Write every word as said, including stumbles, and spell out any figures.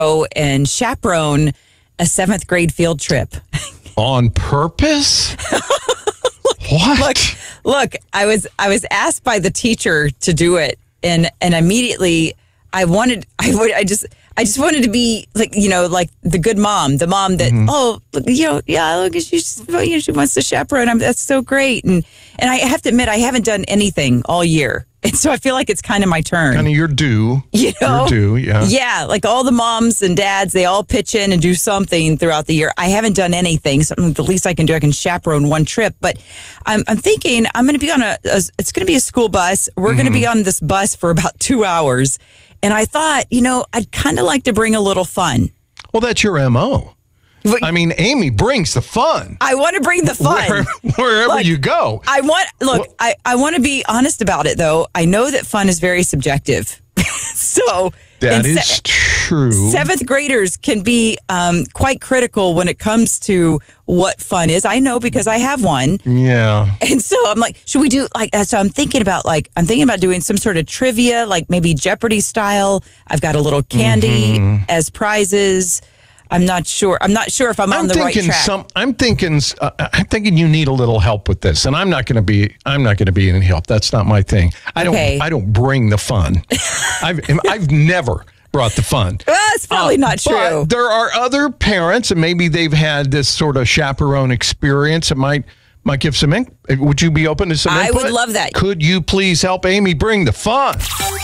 go and chaperone a seventh grade field trip. On purpose? What? Look, look, I was I was asked by the teacher to do it, and and immediately I wanted I would I just I just wanted to be like, you know, like the good mom, the mom that mm-hmm. oh look, you know yeah look she's you know, she wants to chaperone. I'm, that's so great, and and I have to admit I haven't done anything all year. And so I feel like it's kind of my turn. Kind of your due. You know? Your due, yeah. Yeah, like all the moms and dads, they all pitch in and do something throughout the year. I haven't done anything. So the least I can do, I can chaperone one trip. But I'm, I'm thinking I'm going to be on a, a, it's going to be a school bus. We're mm-hmm. going to be on this bus for about two hours. And I thought, you know, I'd kind of like to bring a little fun. Well, that's your M O. But, I mean, Amy brings the fun. I want to bring the fun. Where, wherever look, you go. I want, look, well, I, I want to be honest about it, though. I know that fun is very subjective. so that is se- true. Seventh graders can be um, quite critical when it comes to what fun is. I know because I have one. Yeah. And so I'm like, should we do like, so I'm thinking about like, I'm thinking about doing some sort of trivia, like maybe Jeopardy style. I've got a little candy mm-hmm. as prizes. I'm not sure. I'm not sure if I'm, I'm on the right track. Some, I'm thinking. Uh, I'm thinking you need a little help with this, and I'm not going to be. I'm not going to be any help. That's not my thing. I okay. don't. I don't bring the fun. I've. I've never brought the fun. Well, that's probably uh, not true. But there are other parents, and maybe they've had this sort of chaperone experience. That might might give some. In- would you be open to some input? I would love that. Could you please help Amy bring the fun?